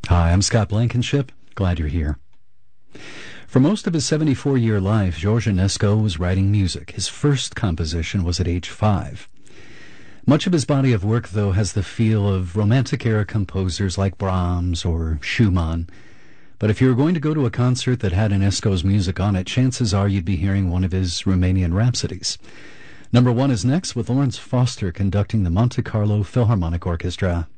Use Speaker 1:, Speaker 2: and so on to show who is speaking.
Speaker 1: Hi, I'm Scott Blankenship. Glad you're here. For most of his 74-year life, George Enesco was writing music. His first composition was at age 5. Much of his body of work, though, has the feel of Romantic-era composers like Brahms or Schumann. But if you were going to go to a concert that had Enesco's music on it, chances are you'd be hearing one of his Romanian Rhapsodies. Number 1 is next, with Lawrence Foster conducting the Monte Carlo Philharmonic Orchestra.